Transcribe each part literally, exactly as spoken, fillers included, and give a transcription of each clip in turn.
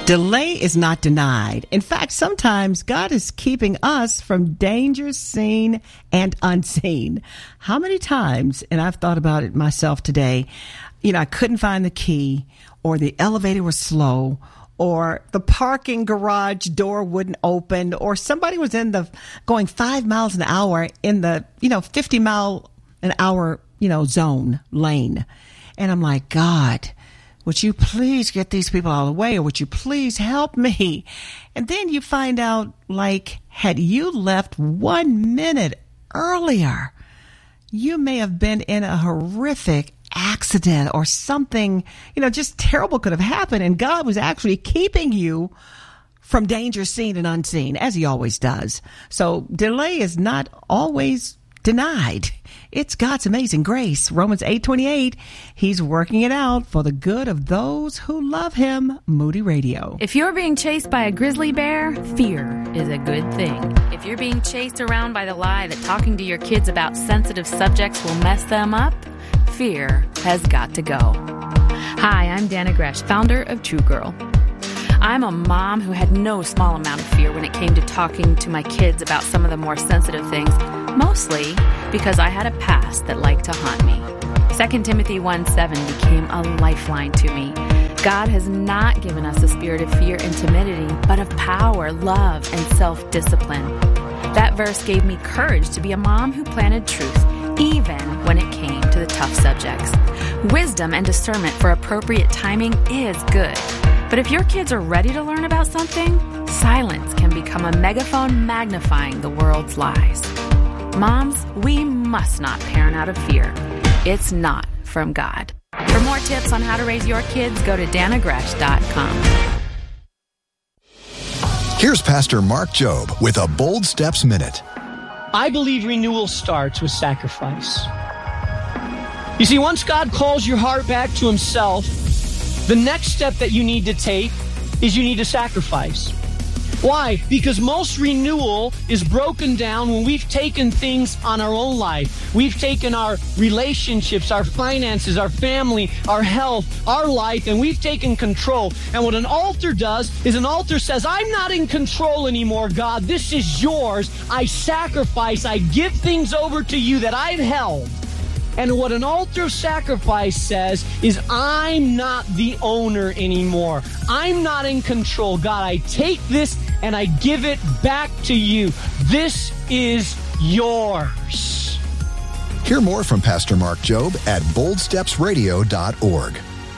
Delay is not denied. In fact, sometimes God is keeping us from dangers seen and unseen. How many times, and I've thought about it myself today, you know, I couldn't find the key, or the elevator was slow, or the parking garage door wouldn't open, or somebody was in the going five miles an hour in the, you know, fifty mile an hour, you know, zone lane. And I'm like, God, would you please get these people out of the way, or would you please help me? And then you find out, like, had you left one minute earlier, you may have been in a horrific accident, or something, you know, just terrible could have happened. And God was actually keeping you from danger seen and unseen, as he always does. So delay is not always denied. It's God's amazing grace. Romans eight twenty-eight, he's working it out for the good of those who love him. Moody Radio. If you're being chased by a grizzly bear, fear is a good thing. If you're being chased around by the lie that talking to your kids about sensitive subjects will mess them up, fear has got to go. Hi, I'm Dana Gresh, founder of True Girl. I'm a mom who had no small amount of fear when it came to talking to my kids about some of the more sensitive things, mostly because I had a past that liked to haunt me. Second Timothy one seven became a lifeline to me. God has not given us a spirit of fear and timidity, but of power, love, and self-discipline. That verse gave me courage to be a mom who planted truth, even when it came to the tough subjects. Wisdom and discernment for appropriate timing is good. But if your kids are ready to learn about something, silence can become a megaphone magnifying the world's lies. Moms, we must not parent out of fear. It's not from God. For more tips on how to raise your kids, go to dana gresh dot com. Here's Pastor Mark Jobe with a Bold Steps Minute. I believe renewal starts with sacrifice. You see, once God calls your heart back to himself, the next step that you need to take is you need to sacrifice. Why? Because most renewal is broken down when we've taken things on our own life. We've taken our relationships, our finances, our family, our health, our life, and we've taken control. And what an altar does is an altar says, I'm not in control anymore, God. This is yours. I sacrifice. I give things over to you that I've held. And what an altar of sacrifice says is, I'm not the owner anymore. I'm not in control. God, I take this and I give it back to you. This is yours. Hear more from Pastor Mark Jobe at bold steps radio dot org.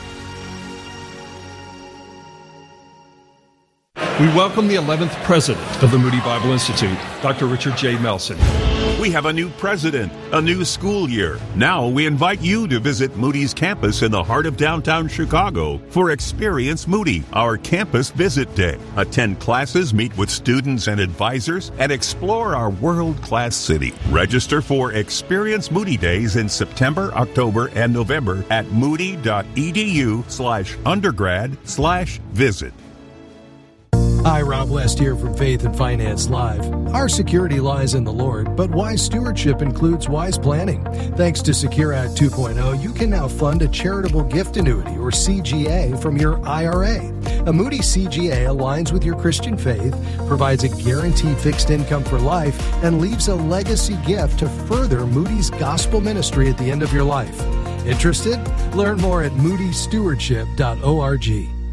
We welcome the eleventh president of the Moody Bible Institute, Doctor Richard J. Melson. We have a new president, a new school year. Now we invite you to visit Moody's campus in the heart of downtown Chicago for Experience Moody, our campus visit day. Attend classes, meet with students and advisors, and explore our world-class city. Register for Experience Moody Days in September, October, and November at moody.edu slash undergrad slash visit. Hi, Rob West here from Faith and Finance Live. Our security lies in the Lord, but wise stewardship includes wise planning. Thanks to Secure Act two point oh, you can now fund a charitable gift annuity, or C G A, from your I R A. A Moody C G A aligns with your Christian faith, provides a guaranteed fixed income for life, and leaves a legacy gift to further Moody's gospel ministry at the end of your life. Interested? Learn more at moody stewardship dot org.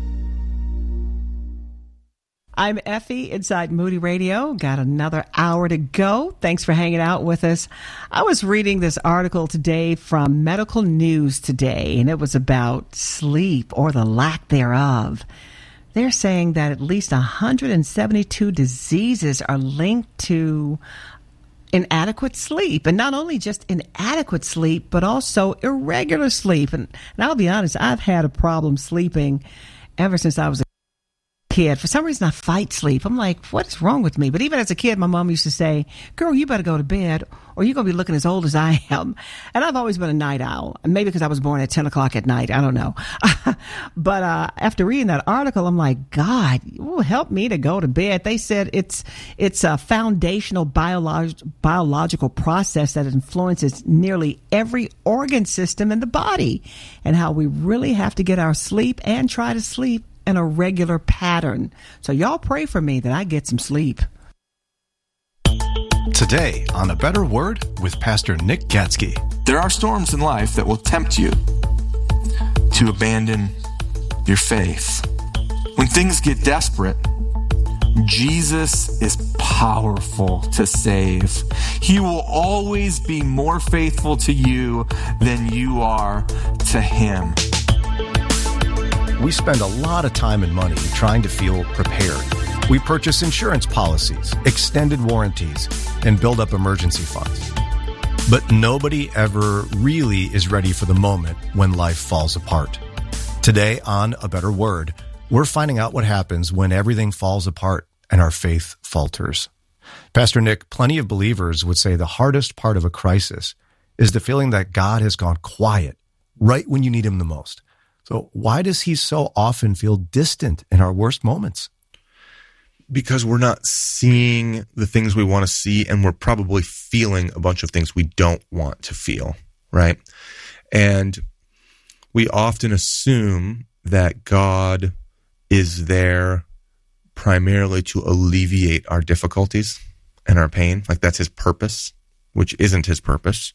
I'm Effie inside Moody Radio. Got another hour to go. Thanks for hanging out with us. I was reading this article today from Medical News Today, and it was about sleep, or the lack thereof. They're saying that at least one hundred seventy-two diseases are linked to inadequate sleep. And not only just inadequate sleep, but also irregular sleep. And, and I'll be honest, I've had a problem sleeping ever since I was a kid. For some reason, I fight sleep. I'm like, what is wrong with me? But even as a kid, my mom used to say, girl, you better go to bed or you're going to be looking as old as I am. And I've always been a night owl. Maybe because I was born at ten o'clock at night. I don't know. But uh, after reading that article, I'm like, God, will help me to go to bed. They said it's it's a foundational biolog- biological process that influences nearly every organ system in the body, and how we really have to get our sleep and try to sleep in a regular pattern. So y'all pray for me that I get some sleep. Today on A Better Word with Pastor Nick Gatsky. There are storms in life that will tempt you to abandon your faith. When things get desperate, Jesus is powerful to save. He will always be more faithful to you than you are to him. We spend a lot of time and money trying to feel prepared. We purchase insurance policies, extended warranties, and build up emergency funds. But nobody ever really is ready for the moment when life falls apart. Today on A Better Word, we're finding out what happens when everything falls apart and our faith falters. Pastor Nick, plenty of believers would say the hardest part of a crisis is the feeling that God has gone quiet right when you need him the most. So why does he so often feel distant in our worst moments? Because we're not seeing the things we want to see, and we're probably feeling a bunch of things we don't want to feel, right? And we often assume that God is there primarily to alleviate our difficulties and our pain, like that's his purpose, which isn't his purpose.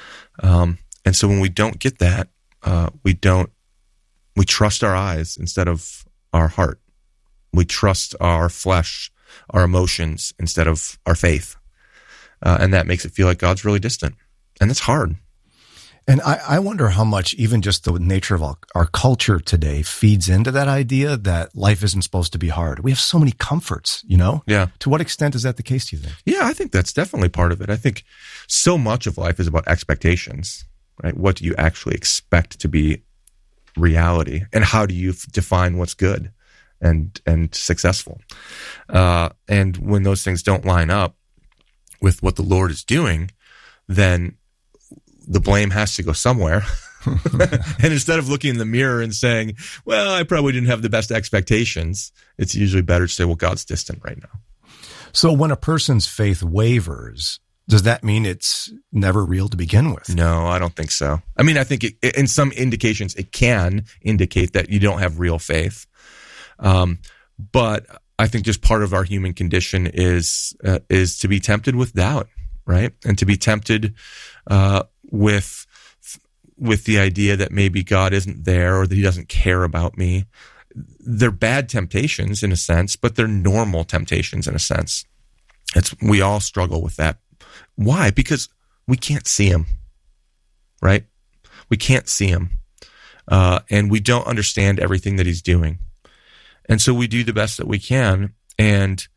Um, and so when we don't get that, uh, we don't, we trust our eyes instead of our heart. We trust our flesh, our emotions, instead of our faith. Uh, and that makes it feel like God's really distant. And that's hard. And I, I wonder how much even just the nature of our, our culture today feeds into that idea that life isn't supposed to be hard. We have so many comforts, you know? Yeah. To what extent is that the case, do you think? Yeah, I think that's definitely part of it. I think so much of life is about expectations, right? What do you actually expect to be reality? And how do you f- define what's good and and successful? Uh, and when those things don't line up with what the Lord is doing, then the blame has to go somewhere. And instead of looking in the mirror and saying, well, I probably didn't have the best expectations, it's usually better to say, well, God's distant right now. So when a person's faith wavers, does that mean it's never real to begin with? No, I don't think so. I mean, I think it, in some indications, it can indicate that you don't have real faith. Um, but I think just part of our human condition is uh, is to be tempted with doubt, right? And to be tempted uh, with with the idea that maybe God isn't there or that he doesn't care about me. They're bad temptations in a sense, but they're normal temptations in a sense. It's we all struggle with that. Why? Because we can't see him, right? We can't see him, uh, and we don't understand everything that he's doing. And so we do the best that we can. And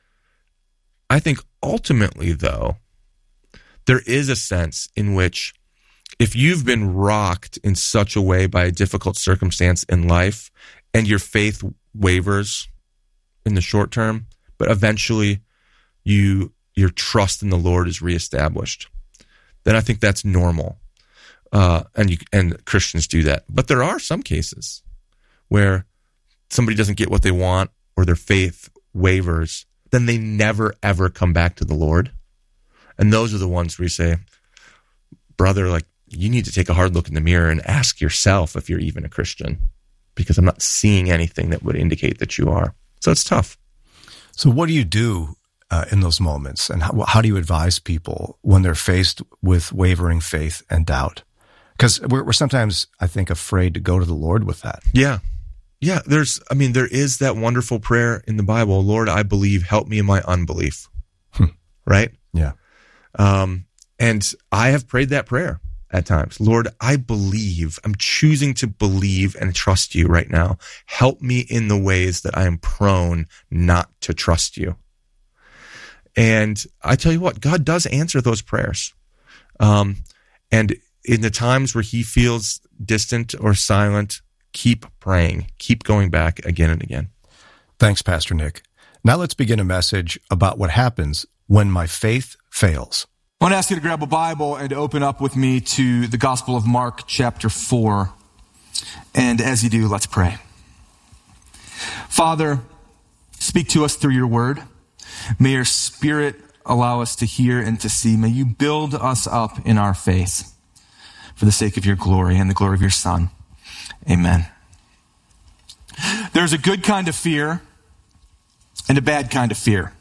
I think ultimately, though, there is a sense in which if you've been rocked in such a way by a difficult circumstance in life and your faith wavers in the short term, but eventually you your trust in the Lord is reestablished, then I think that's normal. Uh, and you, and Christians do that. But there are some cases where somebody doesn't get what they want or their faith wavers, then they never, ever come back to the Lord. And those are the ones where you say, brother, like, you need to take a hard look in the mirror and ask yourself if you're even a Christian, because I'm not seeing anything that would indicate that you are. So it's tough. So what do you do uh, in those moments? And how, how do you advise people when they're faced with wavering faith and doubt? Because we're, we're sometimes, I think, afraid to go to the Lord with that. Yeah. Yeah, there's, I mean, there is that wonderful prayer in the Bible, Lord, I believe, help me in my unbelief, hmm. right? Yeah. Um, and I have prayed that prayer at times. Lord, I believe, I'm choosing to believe and trust you right now. Help me in the ways that I am prone not to trust you. And I tell you what, God does answer those prayers. Um, and in the times where he feels distant or silent, keep praying, keep going back again and again. Thanks, Pastor Nick. Now let's begin a message about what happens when my faith fails. I want to ask you to grab a Bible and open up with me to the Gospel of Mark, chapter four. And as you do, let's pray. Father, speak to us through your word. May your Spirit allow us to hear and to see. May you build us up in our faith for the sake of your glory and the glory of your Son. Amen. There's a good kind of fear and a bad kind of fear.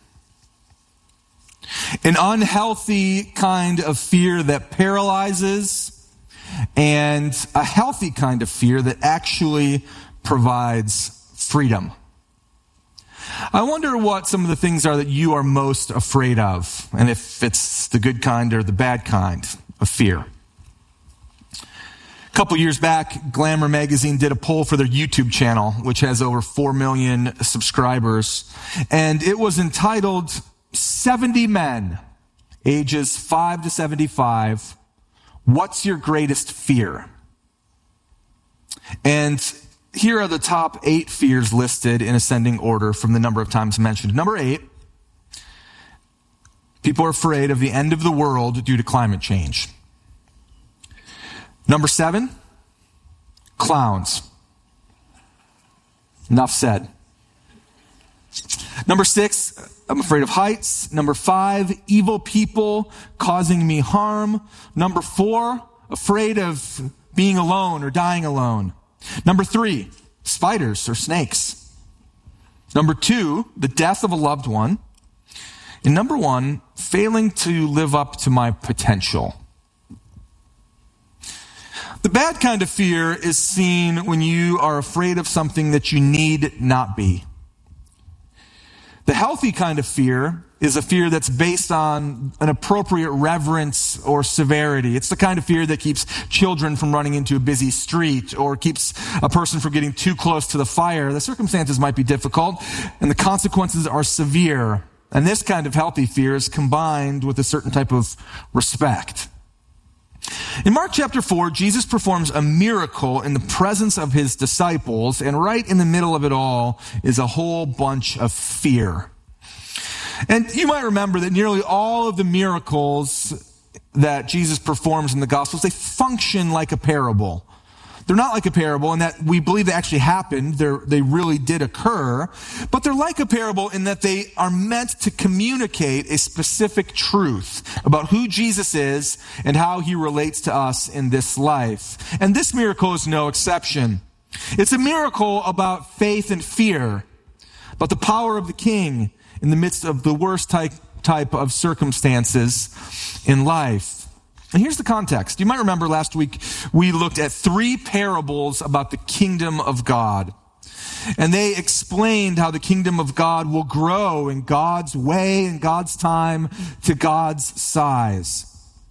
An unhealthy kind of fear that paralyzes, and a healthy kind of fear that actually provides freedom. I wonder what some of the things are that you are most afraid of, and if it's the good kind or the bad kind of fear. A couple years back, Glamour magazine did a poll for their YouTube channel, which has over four million subscribers, and it was entitled seventy men, ages five to seventy-five, what's your greatest fear? And here are the top eight fears listed in ascending order from the number of times mentioned. Number eight, people are afraid of the end of the world due to climate change. Number seven, clowns. Enough said. Number six, I'm afraid of heights. Number five, evil people causing me harm. Number four, afraid of being alone or dying alone. Number three, spiders or snakes. Number two, the death of a loved one. And number one, failing to live up to my potential. The bad kind of fear is seen when you are afraid of something that you need not be. The healthy kind of fear is a fear that's based on an appropriate reverence or severity. It's the kind of fear that keeps children from running into a busy street or keeps a person from getting too close to the fire. The circumstances might be difficult and the consequences are severe. And this kind of healthy fear is combined with a certain type of respect. In Mark chapter four, Jesus performs a miracle in the presence of his disciples, and right in the middle of it all is a whole bunch of fear. And you might remember that nearly all of the miracles that Jesus performs in the Gospels, they function like a parable. They're not like a parable in that we believe they actually happened. They're, they really did occur. But they're like a parable in that they are meant to communicate a specific truth about who Jesus is and how he relates to us in this life. And this miracle is no exception. It's a miracle about faith and fear, about the power of the King in the midst of the worst type, type of circumstances in life. And here's the context. You might remember last week we looked at three parables about the kingdom of God. And they explained how the kingdom of God will grow in God's way, in God's time, to God's size.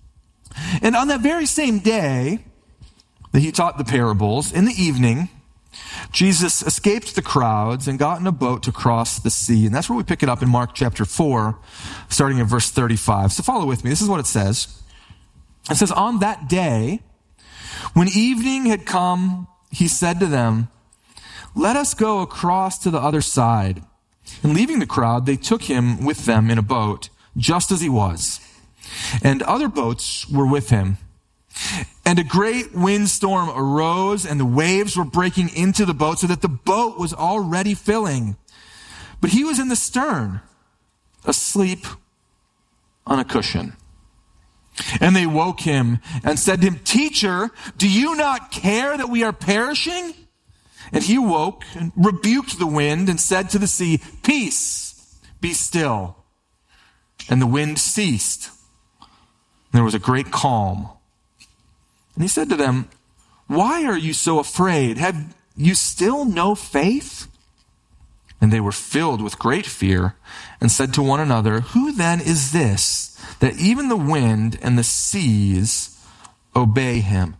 And on that very same day that he taught the parables, in the evening, Jesus escaped the crowds and got in a boat to cross the sea. And that's where we pick it up in Mark chapter four, starting at verse thirty-five. So follow with me. This is what it says. It says, on that day, when evening had come, he said to them, let us go across to the other side. And leaving the crowd, they took him with them in a boat, just as he was. And other boats were with him. And a great windstorm arose, and the waves were breaking into the boat, so that the boat was already filling. But he was in the stern, asleep on a cushion. And they woke him and said to him, Teacher, do you not care that we are perishing? And he woke and rebuked the wind and said to the sea, Peace, be still. And the wind ceased. And there was a great calm. And he said to them, Why are you so afraid? Have you still no faith? And they were filled with great fear and said to one another, Who then is this, that even the wind and the seas obey him?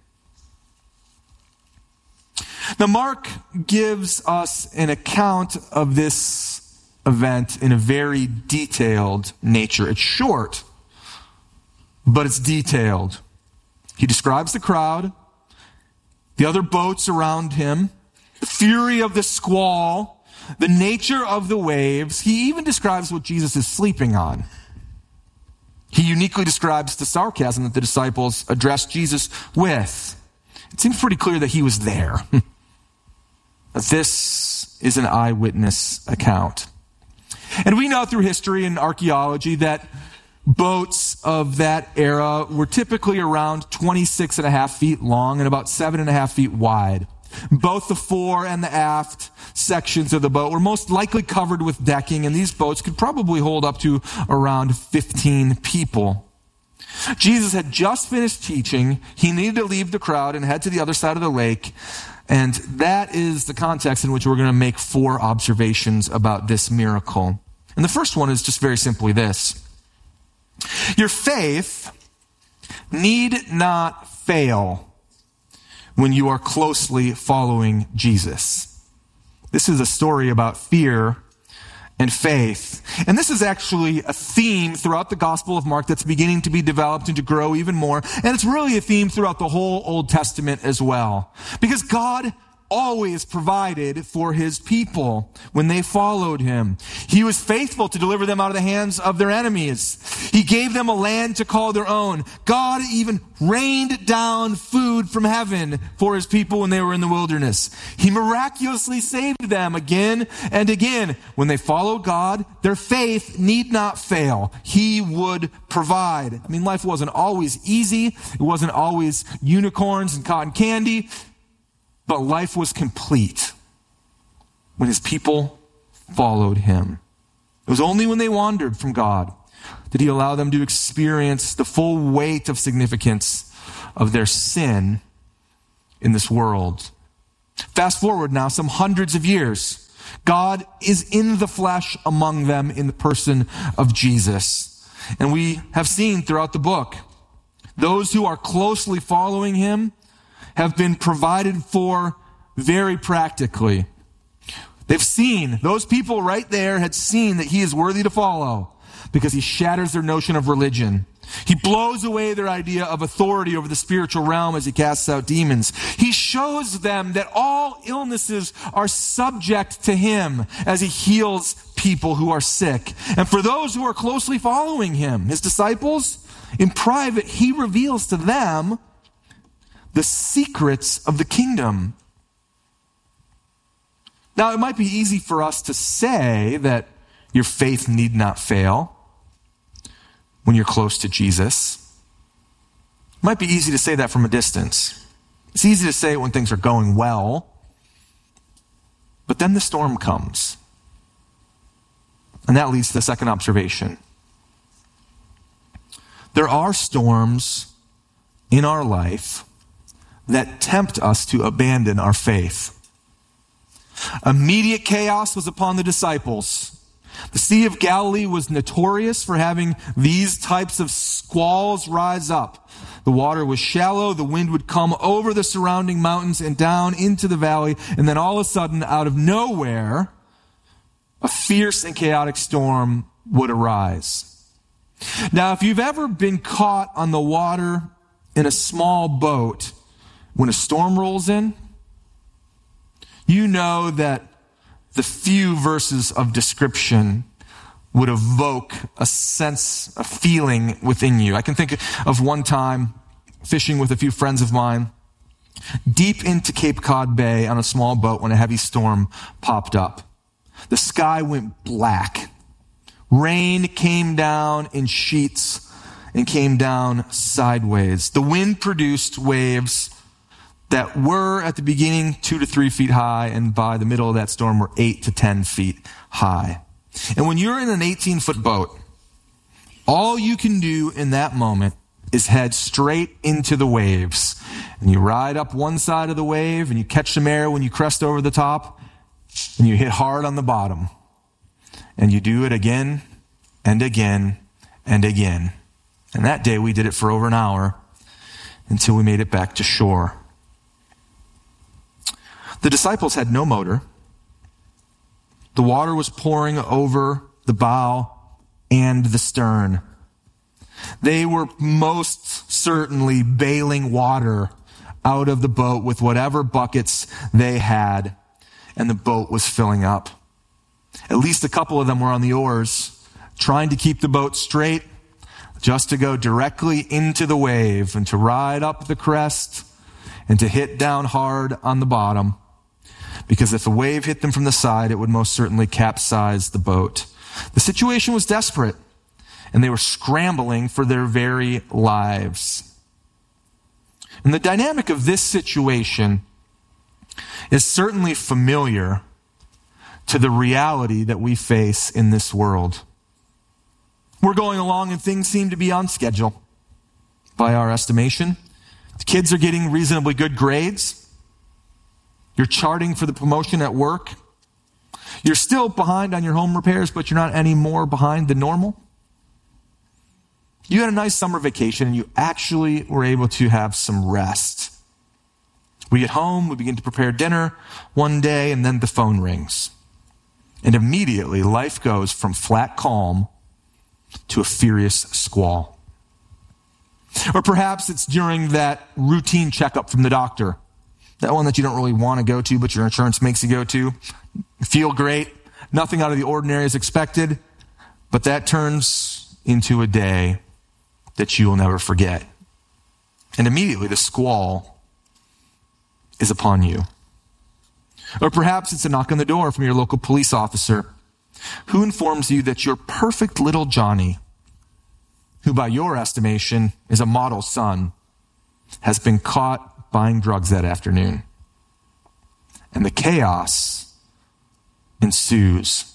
Now, Mark gives us an account of this event in a very detailed nature. It's short, but it's detailed. He describes the crowd, the other boats around him, the fury of the squall, the nature of the waves. He even describes what Jesus is sleeping on. He uniquely describes the sarcasm that the disciples addressed Jesus with. It seems pretty clear that he was there. This is an eyewitness account. And we know through history and archaeology that boats of that era were typically around twenty-six and a half feet long and about seven and a half feet wide. Both the fore and the aft sections of the boat were most likely covered with decking, and these boats could probably hold up to around fifteen people. Jesus had just finished teaching. He needed to leave the crowd and head to the other side of the lake. And that is the context in which we're going to make four observations about this miracle. And the first one is just very simply this. Your faith need not fail when you are closely following Jesus. This is a story about fear and faith. And this is actually a theme throughout the Gospel of Mark that's beginning to be developed and to grow even more. And it's really a theme throughout the whole Old Testament as well. Because God always provided for his people when they followed him. He was faithful to deliver them out of the hands of their enemies. He gave them a land to call their own. God even rained down food from heaven for his people when they were in the wilderness. He miraculously saved them again and again. When they followed God, their faith need not fail. He would provide. I mean, life wasn't always easy. It wasn't always unicorns and cotton candy. But life was complete when his people followed him. It was only when they wandered from God did he allow them to experience the full weight of significance of their sin in this world. Fast forward now some hundreds of years. God is in the flesh among them in the person of Jesus. And we have seen throughout the book, those who are closely following him have been provided for very practically. They've seen, those people right there had seen that he is worthy to follow because he shatters their notion of religion. He blows away their idea of authority over the spiritual realm as he casts out demons. He shows them that all illnesses are subject to him as he heals people who are sick. And for those who are closely following him, his disciples, in private, he reveals to them the secrets of the kingdom. Now, it might be easy for us to say that your faith need not fail when you're close to Jesus. It might be easy to say that from a distance. It's easy to say it when things are going well. But then the storm comes. And that leads to the second observation. There are storms in our life that tempt us to abandon our faith. Immediate chaos was upon the disciples. The Sea of Galilee was notorious for having these types of squalls rise up. The water was shallow, the wind would come over the surrounding mountains and down into the valley, and then all of a sudden, out of nowhere, a fierce and chaotic storm would arise. Now, if you've ever been caught on the water in a small boat, when a storm rolls in, you know that the few verses of description would evoke a sense, a feeling within you. I can think of one time fishing with a few friends of mine deep into Cape Cod Bay on a small boat when a heavy storm popped up. The sky went black. Rain came down in sheets and came down sideways. The wind produced waves that were at the beginning two to three feet high, and by the middle of that storm were eight to ten feet high. And when you're in an eighteen-foot boat, all you can do in that moment is head straight into the waves. And you ride up one side of the wave, and you catch some air when you crest over the top, and you hit hard on the bottom. And you do it again and again and again. And that day we did it for over an hour until we made it back to shore. The disciples had no motor. The water was pouring over the bow and the stern. They were most certainly bailing water out of the boat with whatever buckets they had, and the boat was filling up. At least a couple of them were on the oars, trying to keep the boat straight, just to go directly into the wave and to ride up the crest and to hit down hard on the bottom. Because if a wave hit them from the side, it would most certainly capsize the boat. The situation was desperate, and they were scrambling for their very lives. And the dynamic of this situation is certainly familiar to the reality that we face in this world. We're going along and things seem to be on schedule by our estimation. The kids are getting reasonably good grades. You're charting for the promotion at work. You're still behind on your home repairs, but you're not any more behind than normal. You had a nice summer vacation and you actually were able to have some rest. We get home, we begin to prepare dinner one day, and then the phone rings. And immediately life goes from flat calm to a furious squall. Or perhaps it's during that routine checkup from the doctor, that one that you don't really want to go to, but your insurance makes you go to. You feel great, nothing out of the ordinary is expected, but that turns into a day that you will never forget. And immediately the squall is upon you. Or perhaps it's a knock on the door from your local police officer who informs you that your perfect little Johnny, who by your estimation is a model son, has been caught buying drugs that afternoon. And the chaos ensues.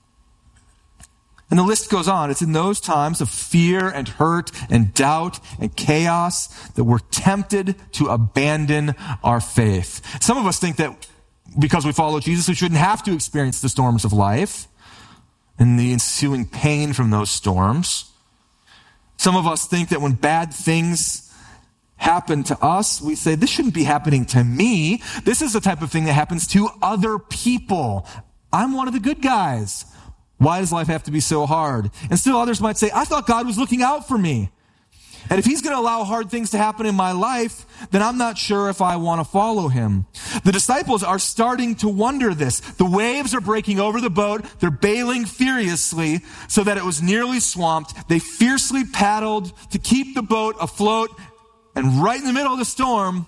And the list goes on. It's in those times of fear and hurt and doubt and chaos that we're tempted to abandon our faith. Some of us think that because we follow Jesus, we shouldn't have to experience the storms of life and the ensuing pain from those storms. Some of us think that when bad things happen to us, we say, this shouldn't be happening to me. This is the type of thing that happens to other people. I'm one of the good guys. Why does life have to be so hard? And still others might say, I thought God was looking out for me. And if he's going to allow hard things to happen in my life, then I'm not sure if I want to follow him. The disciples are starting to wonder this. The waves are breaking over the boat. They're bailing furiously so that it was nearly swamped. They fiercely paddled to keep the boat afloat. And right in the middle of the storm,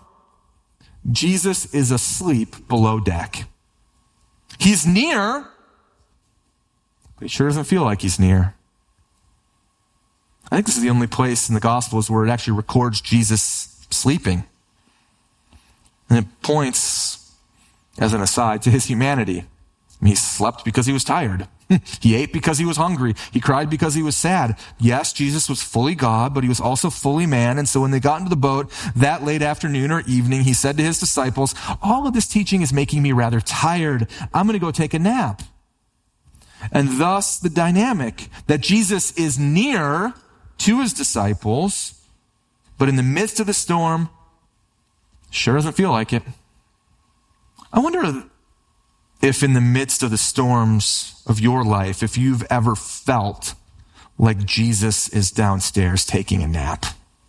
Jesus is asleep below deck. He's near, but he sure doesn't feel like he's near. I think this is the only place in the Gospels where it actually records Jesus sleeping. And it points, as an aside, to his humanity. I mean, he slept because he was tired. He ate because he was hungry. He cried because he was sad. Yes, Jesus was fully God, but he was also fully man. And so when they got into the boat that late afternoon or evening, he said to his disciples, all of this teaching is making me rather tired. I'm going to go take a nap. And thus the dynamic that Jesus is near to his disciples, but in the midst of the storm, sure doesn't feel like it. I wonder if in the midst of the storms of your life, if you've ever felt like Jesus is downstairs taking a nap.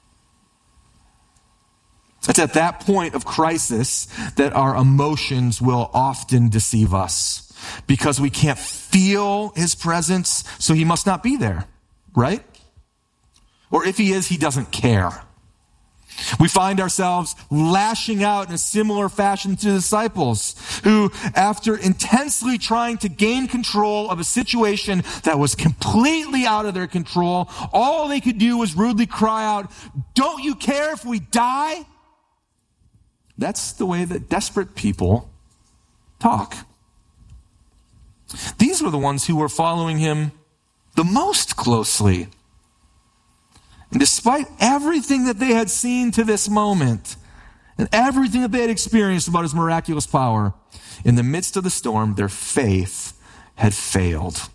It's at that point of crisis that our emotions will often deceive us because we can't feel his presence, so he must not be there, right? Or if he is, he doesn't care. We find ourselves lashing out in a similar fashion to the disciples who, after intensely trying to gain control of a situation that was completely out of their control, all they could do was rudely cry out, "Don't you care if we die?" That's the way that desperate people talk. These were the ones who were following him the most closely. And despite everything that they had seen to this moment, and everything that they had experienced about his miraculous power, in the midst of the storm, their faith had failed.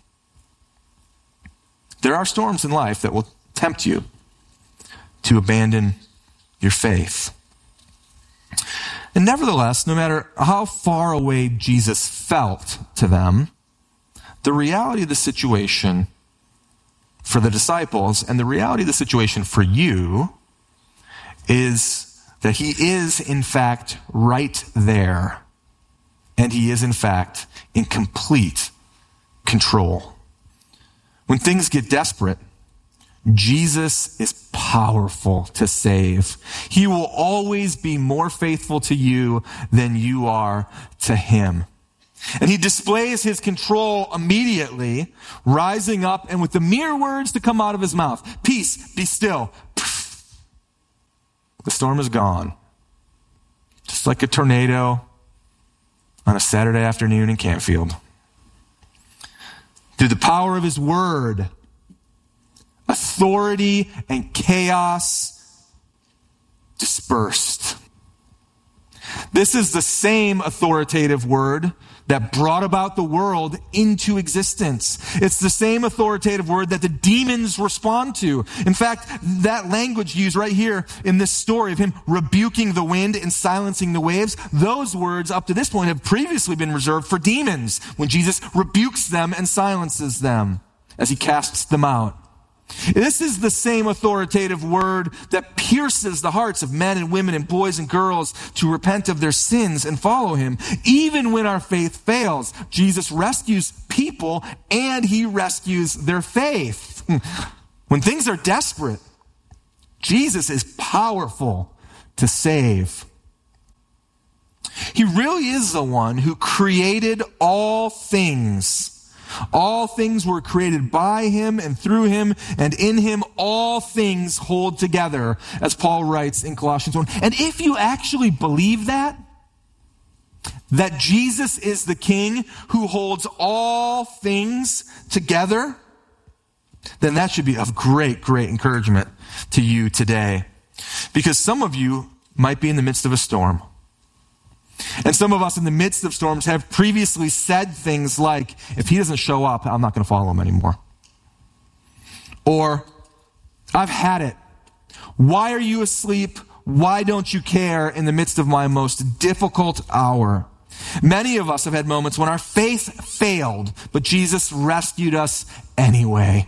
There are storms in life that will tempt you to abandon your faith. And nevertheless, no matter how far away Jesus felt to them, the reality of the situation for the disciples and the reality of the situation for you is that he is in fact right there, and he is in fact in complete control. When things get desperate, Jesus is powerful to save. He will always be more faithful to you than you are to him. And he displays his control immediately, rising up and with the mere words to come out of his mouth, "Peace, be still." The storm is gone. Just like a tornado, on a Saturday afternoon in Campfield. Through the power of his word, authority and chaos dispersed. This is the same authoritative word that brought about the world into existence. It's the same authoritative word that the demons respond to. In fact, that language used right here in this story of him rebuking the wind and silencing the waves, those words up to this point have previously been reserved for demons when Jesus rebukes them and silences them as he casts them out. This is the same authoritative word that pierces the hearts of men and women and boys and girls to repent of their sins and follow him. Even when our faith fails, Jesus rescues people and he rescues their faith. When things are desperate, Jesus is powerful to save. He really is the one who created all things. All things were created by him and through him, and in him all things hold together, as Paul writes in Colossians one. And if you actually believe that, that Jesus is the King who holds all things together, then that should be of great, great encouragement to you today. Because some of you might be in the midst of a storm. And some of us in the midst of storms have previously said things like, if he doesn't show up, I'm not going to follow him anymore. Or, I've had it. Why are you asleep? Why don't you care in the midst of my most difficult hour? Many of us have had moments when our faith failed, but Jesus rescued us anyway.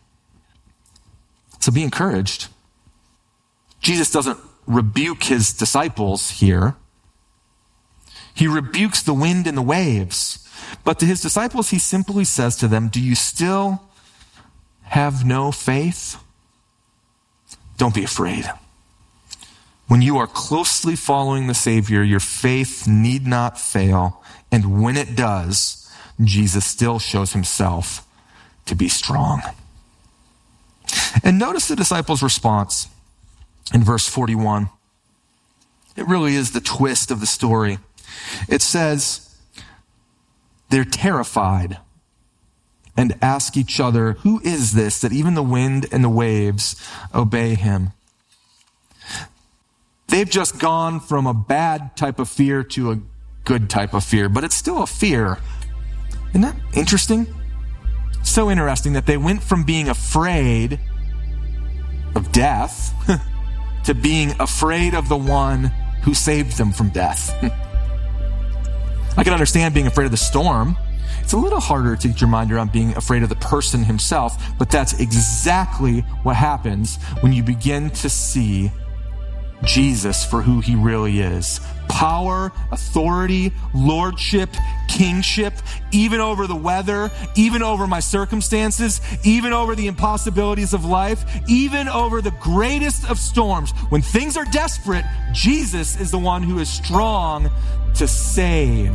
So be encouraged. Jesus doesn't rebuke his disciples here. He rebukes the wind and the waves. But to his disciples, he simply says to them, do you still have no faith? Don't be afraid. When you are closely following the Savior, your faith need not fail. And when it does, Jesus still shows himself to be strong. And notice the disciples' response in verse forty-one. It really is the twist of the story. It says, they're terrified and ask each other, who is this that even the wind and the waves obey him? They've just gone from a bad type of fear to a good type of fear, but it's still a fear. Isn't that interesting? So interesting that they went from being afraid of death to being afraid of the one who saved them from death. I can understand being afraid of the storm. It's a little harder to get your mind around being afraid of the person himself, but that's exactly what happens when you begin to see Jesus for who he really is. Power, authority, lordship, kingship, even over the weather, even over my circumstances, even over the impossibilities of life, even over the greatest of storms. When things are desperate, Jesus is the one who is strong to save.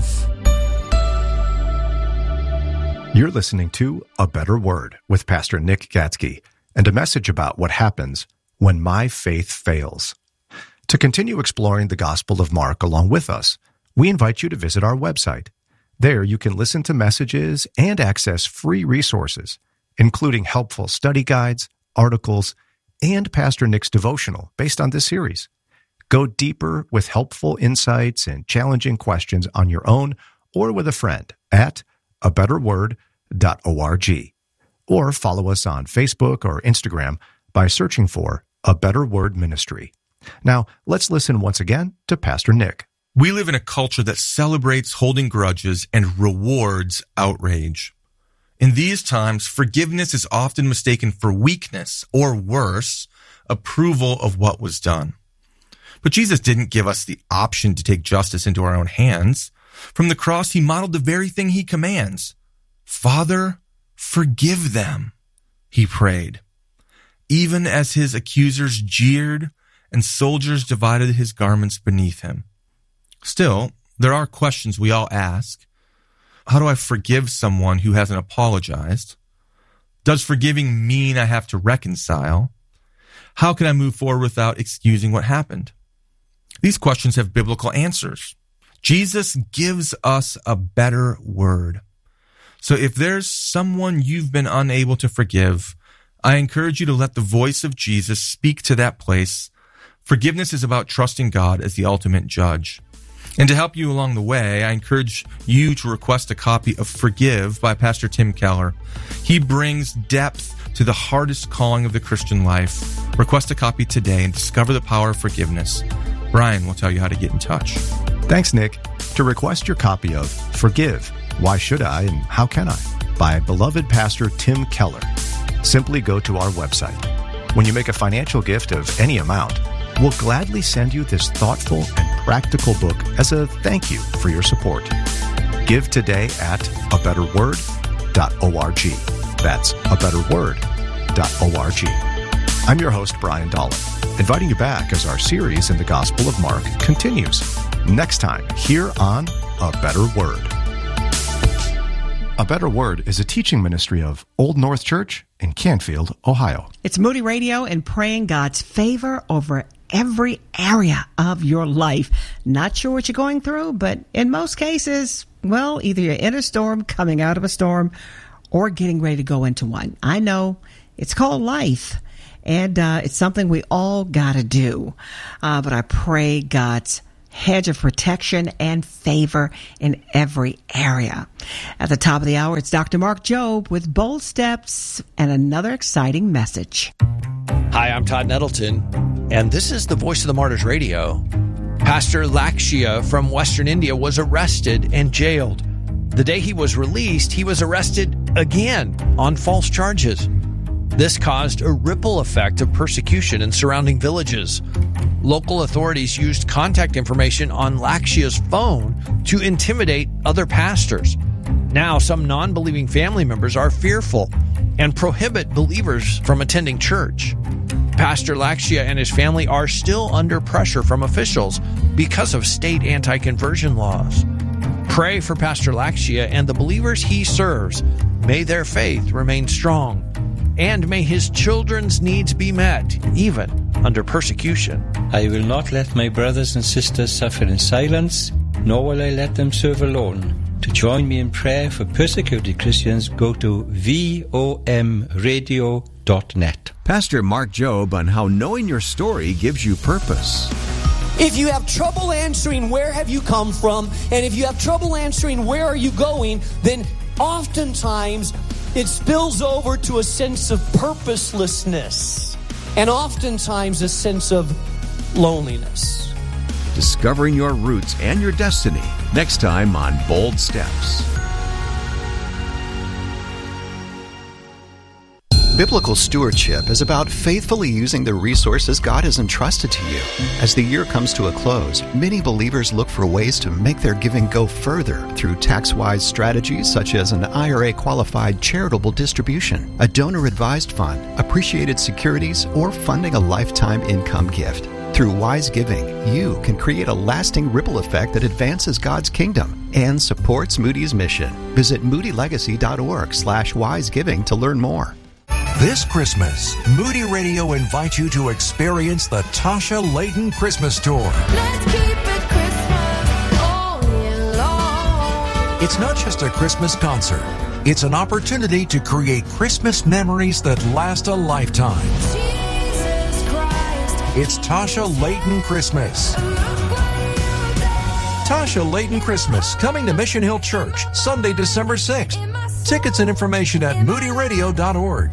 You're listening to A Better Word with Pastor Nick Gatzke and a message about what happens when my faith fails. To continue exploring the Gospel of Mark along with us, we invite you to visit our website. There you can listen to messages and access free resources, including helpful study guides, articles, and Pastor Nick's devotional based on this series. Go deeper with helpful insights and challenging questions on your own or with a friend at a better word dot org. Or follow us on Facebook or Instagram by searching for A Better Word Ministry. Now, let's listen once again to Pastor Nick. We live in a culture that celebrates holding grudges and rewards outrage. In these times, forgiveness is often mistaken for weakness, or worse, approval of what was done. But Jesus didn't give us the option to take justice into our own hands. From the cross, he modeled the very thing he commands. Father, forgive them, he prayed. Even as his accusers jeered and soldiers divided his garments beneath him. Still, there are questions we all ask. How do I forgive someone who hasn't apologized? Does forgiving mean I have to reconcile? How can I move forward without excusing what happened? These questions have biblical answers. Jesus gives us a better word. So if there's someone you've been unable to forgive, I encourage you to let the voice of Jesus speak to that place. Forgiveness is about trusting God as the ultimate judge. And to help you along the way, I encourage you to request a copy of Forgive by Pastor Tim Keller. He brings depth to the hardest calling of the Christian life. Request a copy today and discover the power of forgiveness. Brian will tell you how to get in touch. Thanks, Nick. To request your copy of Forgive, Why Should I and How Can I? By beloved Pastor Tim Keller, simply go to our website. When you make a financial gift of any amount, we'll gladly send you this thoughtful and practical book as a thank you for your support. Give today at a better word dot org. That's a better word dot org. I'm your host, Brian Dolan, inviting you back as our series in the Gospel of Mark continues. Next time, here on A Better Word. A Better Word is a teaching ministry of Old North Church in Canfield, Ohio. It's Moody Radio and praying God's favor over every area of your life. Not sure what you're going through, but in most cases, well, either you're in a storm, coming out of a storm, or getting ready to go into one. I know it's called life, and uh, it's something we all got to do. Uh, but I pray God's hedge of protection and favor in every area. At the top of the hour, it's Doctor Mark Jobe with Bold Steps and another exciting message. Hi, I'm Todd Nettleton, and this is the Voice of the Martyrs Radio. Pastor Lakshya from Western India was arrested and jailed. The day he was released, he was arrested again on false charges. This caused a ripple effect of persecution in surrounding villages. Local authorities used contact information on Lakshya's phone to intimidate other pastors. Now, some non-believing family members are fearful and prohibit believers from attending church. Pastor Lakshya and his family are still under pressure from officials because of state anti-conversion laws. Pray for Pastor Lakshya and the believers he serves. May their faith remain strong, and may his children's needs be met, even under persecution. I will not let my brothers and sisters suffer in silence, nor will I let them serve alone. To join me in prayer for persecuted Christians, go to V O M radio dot net. Pastor Mark Jobe on how knowing your story gives you purpose. If you have trouble answering where have you come from, and if you have trouble answering where are you going, then oftentimes it spills over to a sense of purposelessness and oftentimes a sense of loneliness. Discovering your roots and your destiny next time on Bold Steps. Biblical stewardship is about faithfully using the resources God has entrusted to you. As the year comes to a close, many believers look for ways to make their giving go further through tax-wise strategies such as an I R A-qualified charitable distribution, a donor-advised fund, appreciated securities, or funding a lifetime income gift. Through wise giving, you can create a lasting ripple effect that advances God's kingdom and supports Moody's mission. Visit moody legacy dot org slash wise giving to learn more. This Christmas, Moody Radio invites you to experience the Tasha Layton Christmas Tour. Let's keep it Christmas all year long. It's not just a Christmas concert. It's an opportunity to create Christmas memories that last a lifetime. Jesus Christ. It's Tasha Layton Christmas. Tasha Layton Christmas, coming to Mission Hill Church, Sunday, December sixth. Tickets and information at moody radio dot org.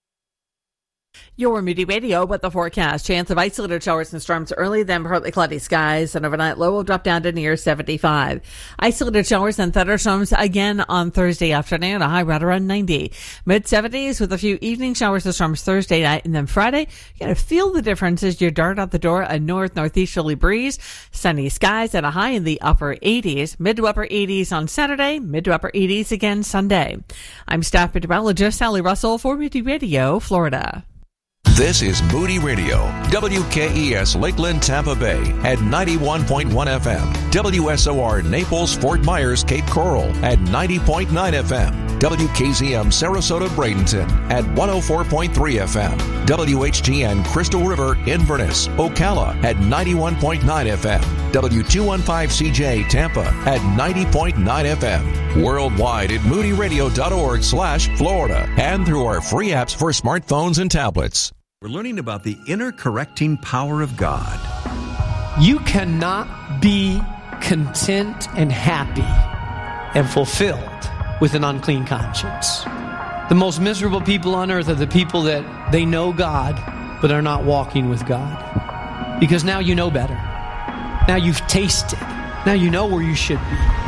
Your Moody Radio with the forecast. Chance of isolated showers and storms early, then partly cloudy skies. And overnight low will drop down to near seventy-five. Isolated showers and thunderstorms again on Thursday afternoon. A high right around ninety. mid-seventies with a few evening showers and storms Thursday night. And then Friday, you're going to feel the difference as you dart out the door. A north-northeasterly breeze. Sunny skies at a high in the upper eighties. Mid to upper eighties on Saturday. Mid to upper eighties again Sunday. I'm staff meteorologist Sally Russell for Moody Radio, Florida. This is Moody Radio, W K E S Lakeland, Tampa Bay at ninety-one point one F M, W S O R Naples, Fort Myers, Cape Coral at ninety point nine F M, W K Z M Sarasota, Bradenton at one oh four point three F M, W H T N Crystal River, Inverness, Ocala at ninety-one point nine F M, W two fifteen C J Tampa at ninety point nine F M. Worldwide at moody radio dot org slash Florida and through our free apps for smartphones and tablets. We're learning about the inner correcting power of God. You cannot be content and happy and fulfilled with an unclean conscience. The most miserable people on earth are the people that they know God, but are not walking with God. Because now you know better. Now you've tasted. Now you know where you should be.